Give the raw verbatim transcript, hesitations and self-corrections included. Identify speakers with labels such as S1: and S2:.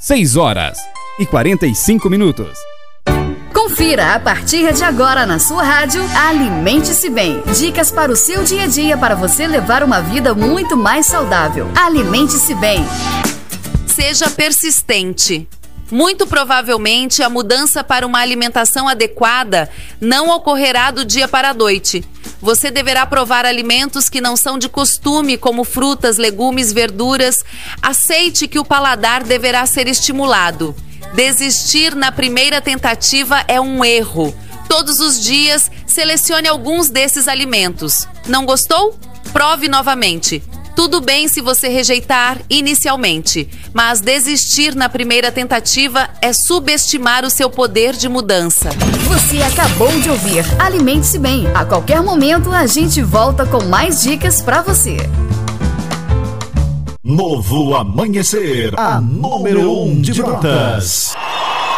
S1: seis horas e quarenta e cinco minutos.
S2: Confira a partir de agora na sua rádio Alimente-se Bem. Dicas para o seu dia a dia para você levar uma vida muito mais saudável. Alimente-se Bem.
S3: Seja persistente. Muito provavelmente a mudança para uma alimentação adequada não ocorrerá do dia para a noite. Você deverá provar alimentos que não são de costume, como frutas, legumes, verduras. Aceite que o paladar deverá ser estimulado. Desistir na primeira tentativa é um erro. Todos os dias, selecione alguns desses alimentos. Não gostou? Prove novamente. Tudo bem se você rejeitar inicialmente, mas desistir na primeira tentativa é subestimar o seu poder de mudança.
S2: Você acabou de ouvir Alimente-se Bem. A qualquer momento a gente volta com mais dicas para você.
S4: Novo Amanhecer, a número um de Brotas.